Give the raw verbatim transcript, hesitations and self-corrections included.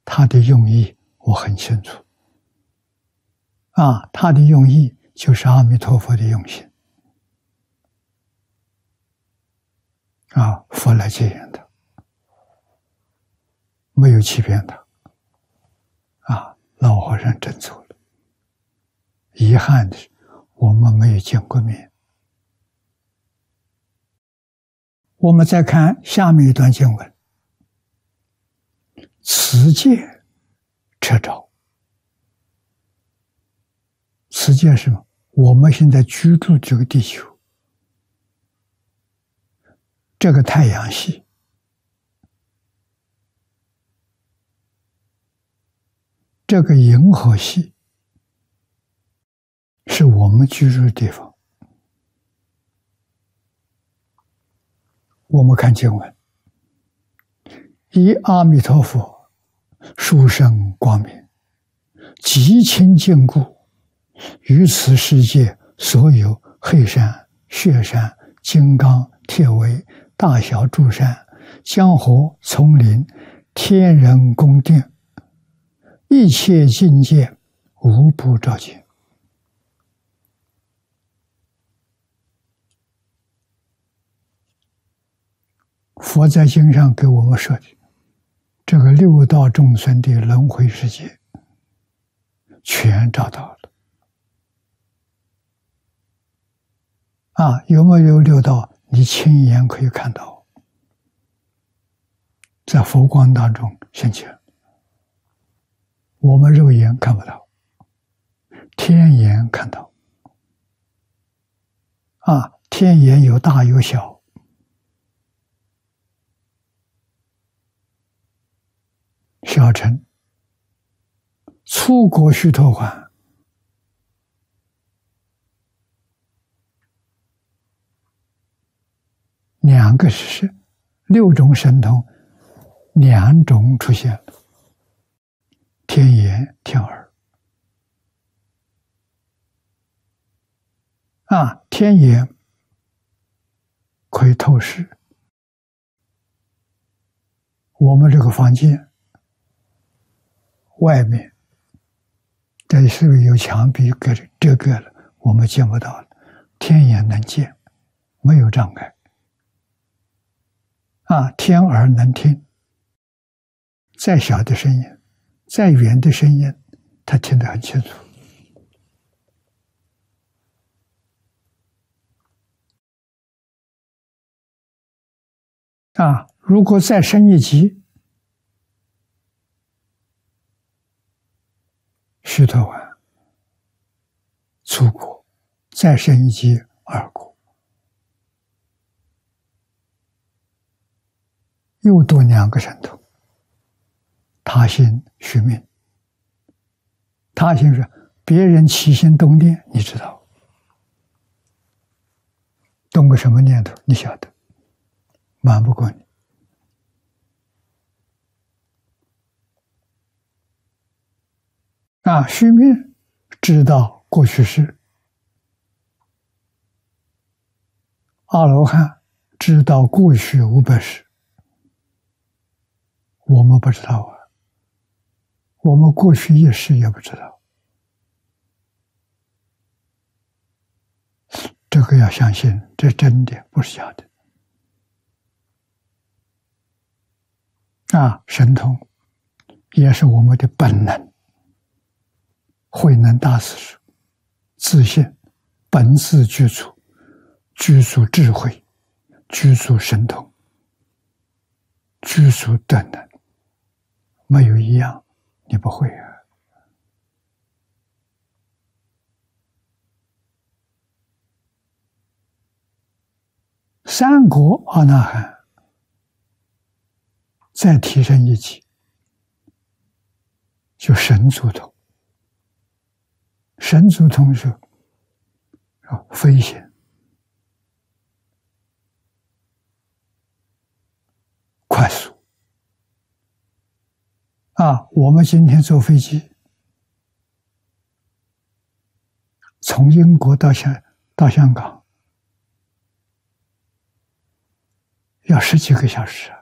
他的用意我很清楚。啊，他的用意就是阿弥陀佛的用心。啊，佛来接引他，没有欺骗他。啊，老和尚真走了。遗憾的是，我们没有见过面。我们再看下面一段经文：此界车照。此界是什么？我们现在居住这个地球，这个太阳系，这个银河系，是我们居住的地方。我们看经文：以阿弥陀佛殊胜光明，极清净故，于此世界所有黑山、雪山、金刚、铁围、大小诸山、江河、丛林、天人宫殿，一切境界无不照见。佛在经上给我们说的这个六道众生的轮回世界，全找到了。啊，有没有六道？你亲眼可以看到，在佛光当中现前，我们肉眼看不到，天眼看到。啊，天眼有大有小。小乘出国须陀洹，两个是六种神通，两种出现了，天眼、天耳。啊，天眼可以透视我们这个房间外面，这是不是有墙壁隔着遮隔了？我们见不到了，天眼能见，没有障碍。啊，天耳能听，再小的声音，再远的声音，他听得很清楚。啊，如果再升一级，须陀洹出国，再升一级二国，又多两个神通。他心虚命，他心是别人起心动念，你知道，动个什么念头，你晓得，瞒不过你。啊，虚命知道过去世，阿罗汉知道过去五百世，我们不知道啊，我们过去一世也不知道，这个要相信，这真的不是假的。啊，神通也是我们的本能。慧能大师说：“自信本自具足，具足智慧，具足神通，具足德能，没有一样你不会啊。”三国阿那含再提升一级，就神足通。神足通是飞行、快速啊！我们今天坐飞机，从英国到香到香港，要十几个小时啊！